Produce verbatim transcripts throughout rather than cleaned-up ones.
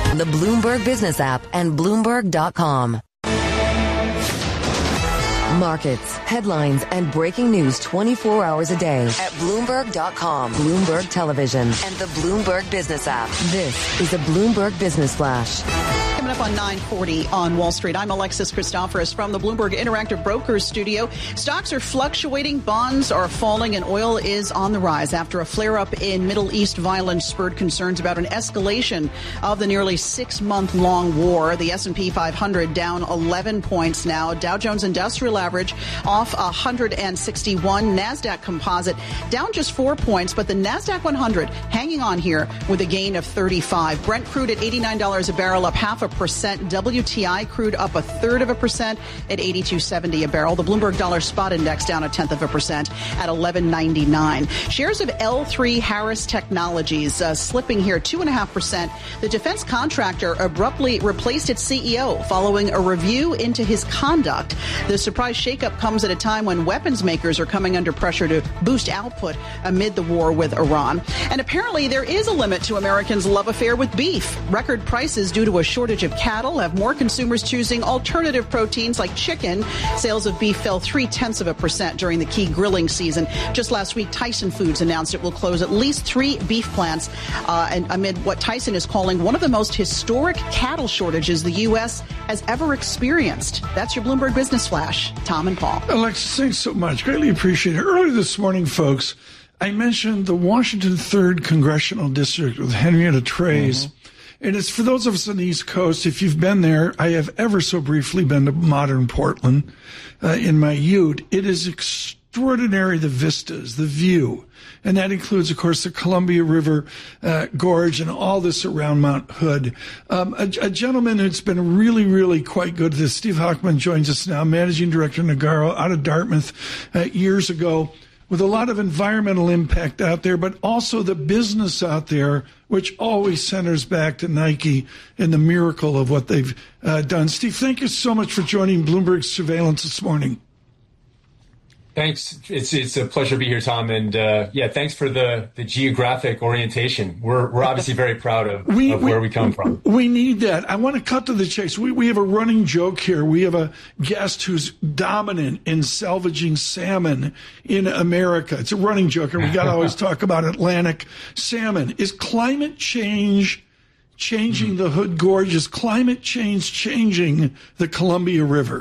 the Bloomberg Business app, and Bloomberg dot com. Markets, headlines, and breaking news twenty-four hours a day at Bloomberg dot com, Bloomberg Television, and the Bloomberg Business app. This is the Bloomberg Business Flash. Coming up on nine forty on Wall Street, I'm Alexis Christoforous from the Bloomberg Interactive Brokers studio. Stocks are fluctuating, bonds are falling, and oil is on the rise after a flare-up in Middle East violence spurred concerns about an escalation of the nearly six-month-long war. The S and P five hundred down eleven points now. Dow Jones Industrial Average off one hundred sixty-one. NASDAQ Composite down just four points, but the NASDAQ one hundred hanging on here with a gain of thirty-five. Brent crude at eighty-nine dollars a barrel, up half a percent. W T I crude up a third of a percent at eighty-two seventy a barrel. The Bloomberg Dollar Spot Index down a tenth of a percent at eleven ninety-nine. Shares of L three Harris Technologies uh, slipping here two and a half percent. The defense contractor abruptly replaced its C E O following a review into his conduct. The surprise shakeup comes at a time when weapons makers are coming under pressure to boost output amid the war with Iran. And apparently there is a limit to Americans' love affair with beef. Record prices due to a shortage of cattle have more consumers choosing alternative proteins like chicken. Sales of beef fell three-tenths of a percent during the key grilling season. Just last week, Tyson Foods announced it will close at least three beef plants uh, and amid what Tyson is calling one of the most historic cattle shortages the U S has ever experienced. That's your Bloomberg Business Flash. Tom and Paul. Alexis, thanks so much. Greatly appreciate it. Earlier this morning, folks, I mentioned the Washington third Congressional District with Henrietta Trey's. Mm-hmm. And it's for those of us on the East Coast, if you've been there, I have ever so briefly been to modern Portland uh, in my youth. It is extraordinary, the vistas, the view. And that includes, of course, the Columbia River uh, Gorge and all this around Mount Hood. Um, a, a gentleman who's been really, really quite good at this, Steve Hochman, joins us now, Managing Director Nagarro out of Dartmouth uh, years ago, with a lot of environmental impact out there, but also the business out there, which always centers back to Nike and the miracle of what they've uh, done. Steve, thank you so much for joining Bloomberg Surveillance this morning. Thanks. It's it's a pleasure to be here, Tom. And uh, yeah, thanks for the, the geographic orientation. We're we're obviously very proud of, we, of where we, we come from. We need that. I want to cut to the chase. We we have a running joke here. We have a guest who's dominant in salvaging salmon in America. It's a running joke, and we got to always talk about Atlantic salmon. Is climate change changing the Hood Gorge? Is climate change changing the Columbia River?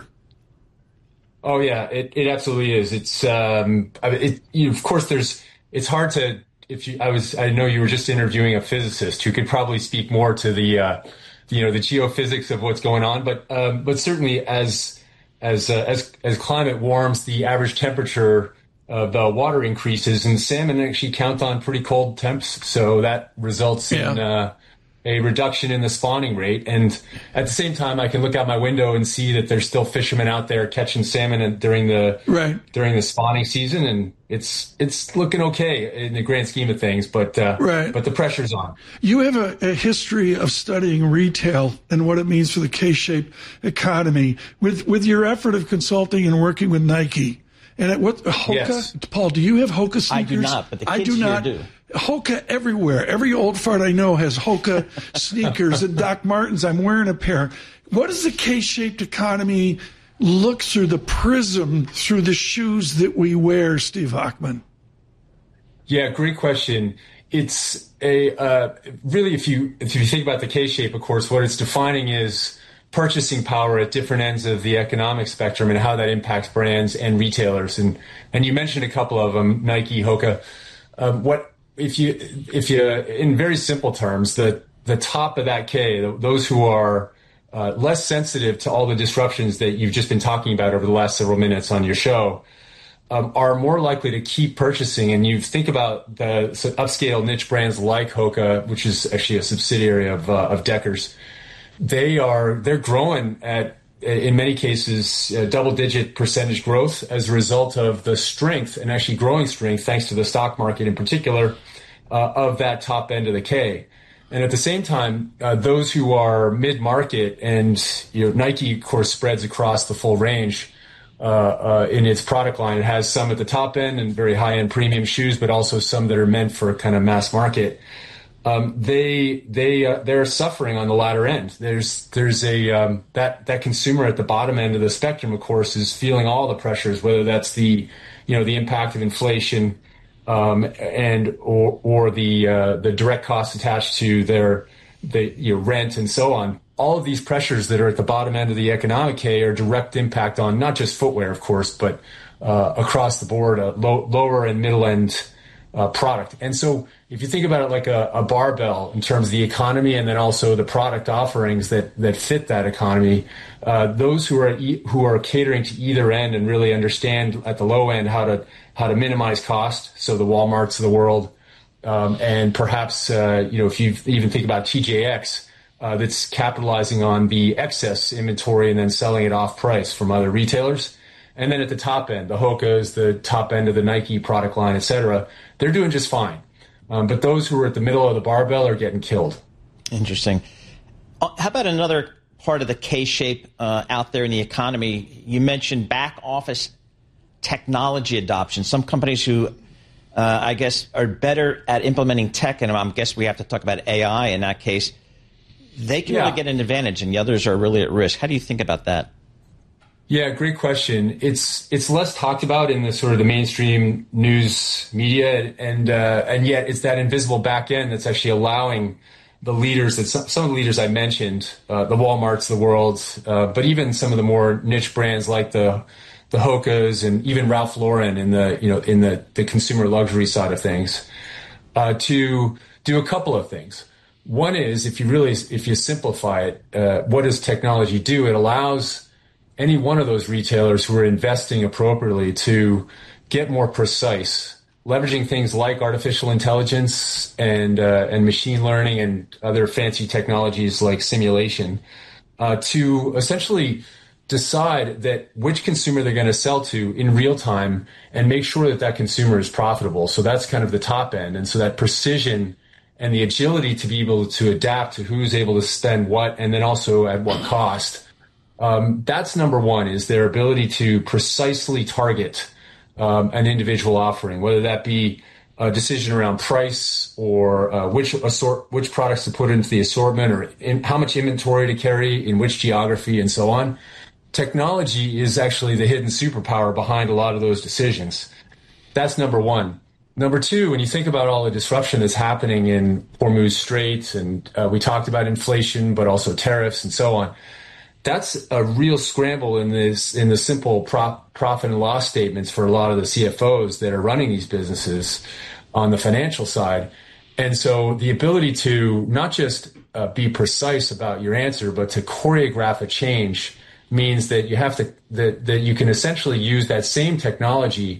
Oh yeah, it, it absolutely is. It's um, it, you, of course there's. It's hard to if you. I was. I know you were just interviewing a physicist who could probably speak more to the, uh, you know, the geophysics of what's going on. But um, but certainly as as uh, as as climate warms, the average temperature of the water increases, and salmon actually count on pretty cold temps. So that results yeah. in. Uh, a reduction in the spawning rate. And at the same time, I can look out my window and see that there's still fishermen out there catching salmon during the right. during the spawning season. And it's it's looking okay in the grand scheme of things, but uh, right. but the pressure's on. You have a, a history of studying retail and what it means for the K-shaped economy. With with your effort of consulting and working with Nike, and at what Hoka? Yes. Paul, do you have Hoka sneakers? I do not, but the kids I do here not. do. Hoka everywhere. Every old fart I know has Hoka sneakers, and Doc Martens. I'm wearing a pair. What does the K-shaped economy look through the prism through the shoes that we wear, Steve Hochman? Yeah, great question. It's a uh, really if you if you think about the K-shape, of course, what it's defining is purchasing power at different ends of the economic spectrum and how that impacts brands and retailers. And and you mentioned a couple of them, Nike, Hoka. Um, what If you, if you, in very simple terms, the the top of that K, those who are uh, less sensitive to all the disruptions that you've just been talking about over the last several minutes on your show, um, are more likely to keep purchasing. And you think about the upscale niche brands like Hoka, which is actually a subsidiary of uh, of Deckers. They are they're growing at, in many cases, uh, double-digit percentage growth as a result of the strength and actually growing strength, thanks to the stock market in particular, uh, of that top end of the K. And at the same time, uh, those who are mid-market, and you know, Nike, of course, spreads across the full range uh, uh, in its product line. It has some at the top end and very high-end premium shoes, but also some that are meant for kind of mass market. um, they they uh, they're suffering on the latter end. There's there's a um, that that consumer at the bottom end of the spectrum, of course, is feeling all the pressures, whether that's the you know the impact of inflation um, and or or the uh, the direct costs attached to their the you know, rent and so on. All of these pressures that are at the bottom end of the economic K are direct impact on not just footwear, of course, but uh, across the board, a low, lower and middle end uh, product. And so if you think about it like a, a barbell in terms of the economy and then also the product offerings that, that fit that economy, uh, those who are e- who are catering to either end and really understand at the low end how to how to minimize cost, so the Walmarts of the world, um, and perhaps uh, you know if you even think about T J X. Uh, that's capitalizing on the excess inventory and then selling it off price from other retailers. And then at the top end, the Hoka's, the top end of the Nike product line, et cetera, they're doing just fine. Um, but those who are at the middle of the barbell are getting killed. Interesting. Uh, how about another part of the K-shape uh, out there in the economy? You mentioned back office technology adoption. Some companies who, uh, I guess, are better at implementing tech, and I guess we have to talk about A I in that case, they can yeah. really get an advantage, and the others are really at risk. How do you think about that? Yeah, great question. It's it's less talked about in the sort of the mainstream news media, and uh, and yet it's that invisible back end that's actually allowing the leaders, that some, some of the leaders I mentioned, uh, the Walmarts of the world, uh, but even some of the more niche brands like the the Hoka's and even Ralph Lauren in the you know in the the consumer luxury side of things, uh, to do a couple of things. One is, if you really, if you simplify it, uh, what does technology do? It allows any one of those retailers who are investing appropriately to get more precise, leveraging things like artificial intelligence and uh, and machine learning and other fancy technologies like simulation, uh, to essentially decide that which consumer they're going to sell to in real time and make sure that that consumer is profitable. So that's kind of the top end, and so that precision and the agility to be able to adapt to who's able to spend what and then also at what cost. Um, that's number one, is their ability to precisely target um, an individual offering, whether that be a decision around price or uh, which assort, which products to put into the assortment, or in, how much inventory to carry in which geography and so on. Technology is actually the hidden superpower behind a lot of those decisions. That's number one. Number two, when you think about all the disruption that's happening in Hormuz Strait, and uh, we talked about inflation, but also tariffs and so on, that's a real scramble in this in the simple prop, profit and loss statements for a lot of the C F Os that are running these businesses on the financial side. And so the ability to not just uh, be precise about your answer, but to choreograph a change means that you have to that that you can essentially use that same technology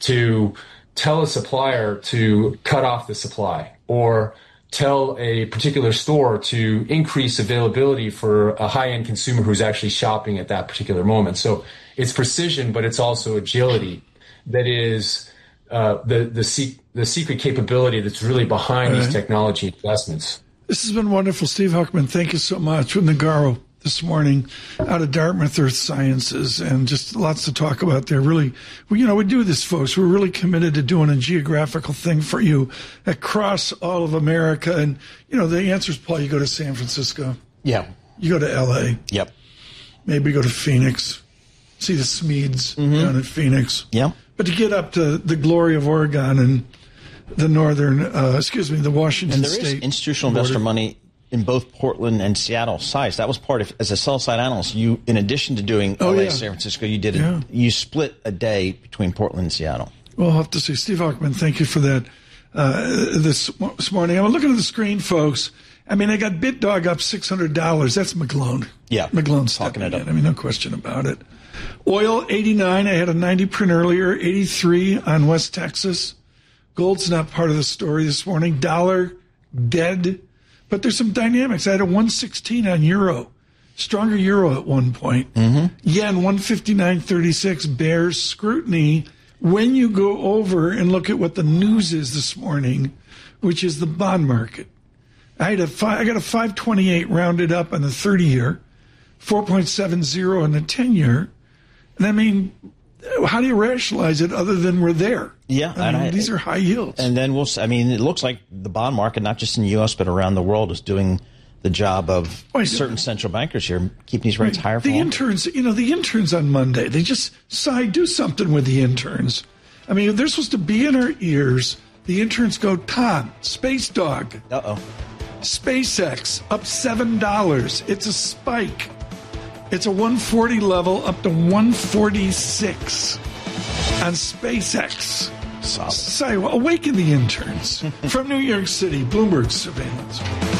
to tell a supplier to cut off the supply, or tell a particular store to increase availability for a high-end consumer who's actually shopping at that particular moment. So it's precision, but it's also agility that is uh, the the, se- the secret capability that's really behind right. these technology investments. This has been wonderful. Steve Huckman, thank you so much. With Nagaro this morning out of Dartmouth Earth Sciences, and just lots to talk about there. Really, we, you know, we do this, folks. We're really committed to doing a geographical thing for you across all of America. And, you know, the answer is, Paul, you go to San Francisco. Yeah. You go to L A. Yep. Maybe go to Phoenix. See the Smedes mm-hmm. down in Phoenix. Yep. But to get up to the glory of Oregon and the northern, uh, excuse me, the Washington State. And there State is institutional border. investor money in both Portland and Seattle sites. That was part of, as a sell-side analyst, you, in addition to doing oh, L A, yeah. San Francisco, you did yeah. a, you split a day between Portland and Seattle. Well, I'll have to see. Steve Huckman, thank you for that uh, this, this morning. I'm looking at the screen, folks. I mean, I got BitDog up six hundred dollars. That's McGlone. Yeah. McGlone's talking it up. In. I mean, no question about it. Oil, eighty-nine. I had a ninety print earlier. eighty-three on West Texas. Gold's not part of the story this morning. Dollar, dead. But there's some dynamics. I had a one sixteen on euro. Stronger euro at one point. Mm-hmm. Yen, one fifty-nine thirty-six. Bears scrutiny when you go over and look at what the news is this morning, which is the bond market. I had a five, I got a five twenty-eight rounded up on the thirty-year, four point seven zero on the ten-year. And I mean, how do you rationalize it other than we're there? Yeah. I mean, and I, these are high yields. And then we'll, I mean, it looks like the bond market, not just in the U S, but around the world, is doing the job of oh, certain central bankers here, keeping these rates right. higher for The long. interns, you know, the interns on Monday, they just sigh, do something with the interns. I mean, they're supposed to be in our ears. The interns go, Tom, Space Dog. Uh-oh. SpaceX up seven dollars. It's a spike. It's a one forty level up to one forty-six on SpaceX. Solid. So, awaken the interns. From New York City, Bloomberg Surveillance.